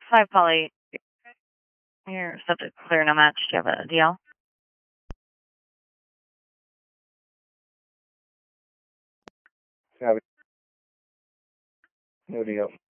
5 Poly, you're subject to clear no match. Do you have a DL? Have no deal.